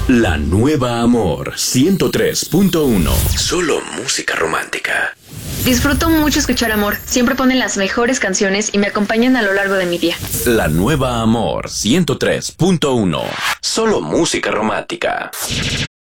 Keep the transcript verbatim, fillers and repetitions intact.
La nueva Amor ciento tres punto uno. Solo música romántica. Disfruto mucho escuchar Amor. Siempre ponen las mejores canciones y me acompañan a lo largo de mi día. La nueva Amor ciento tres punto uno. Solo música romántica.